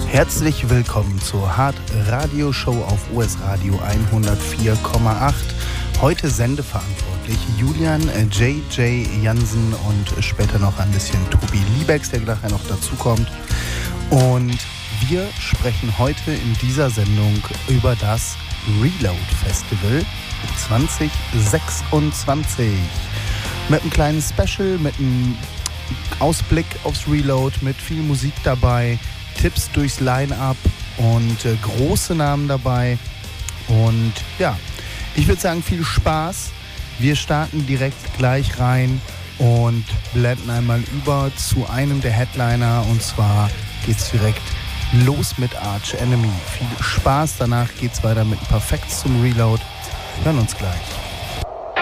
Herzlich willkommen zur Hard Radio Show auf US Radio 104,8. Heute sendeverantwortlich Julian J.J. Jansen und später noch ein bisschen Tobi Liebex, der nachher noch dazukommt. Und wir sprechen heute in dieser Sendung über das Reload Festival 2026. Mit einem kleinen Special, mit einem Ausblick aufs Reload, mit viel Musik dabei, Tipps durchs Line-Up und große Namen dabei. Und ja, ich würde sagen, viel Spaß. Wir starten direkt gleich rein und blenden einmal über zu einem der Headliner. Und zwar geht's direkt los mit Arch Enemy. Viel Spaß, danach geht's weiter mit Perfekt zum Reload. Wir hören uns gleich.